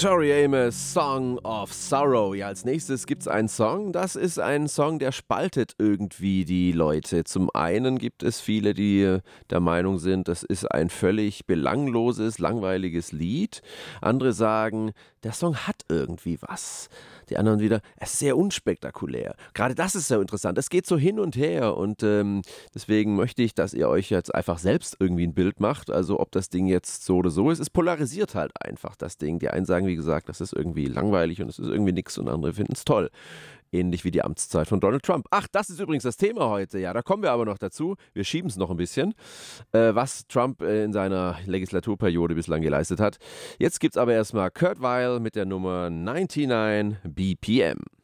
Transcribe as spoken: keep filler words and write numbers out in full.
Tori Amos, Song of Sorrow. Ja, als nächstes gibt es einen Song. Das ist ein Song, der spaltet irgendwie die Leute. Zum einen gibt es viele, die der Meinung sind, das ist ein völlig belangloses, langweiliges Lied. Andere sagen, der Song hat irgendwie was. Die anderen wieder, es ist sehr unspektakulär. Gerade das ist so interessant. Es geht so hin und her und ähm, deswegen möchte ich, dass ihr euch jetzt einfach selbst irgendwie ein Bild macht. Also ob das Ding jetzt so oder so ist. Es polarisiert halt einfach das Ding. Die einen sagen, wie gesagt, das ist irgendwie langweilig und es ist irgendwie nix und andere finden es toll. Ähnlich wie die Amtszeit von Donald Trump. Ach, das ist übrigens das Thema heute. Ja, da kommen wir aber noch dazu. Wir schieben es noch ein bisschen, äh, was Trump äh, in seiner Legislaturperiode bislang geleistet hat. Jetzt gibt es aber erstmal Kurt Weill mit der Nummer neunundneunzig B P M.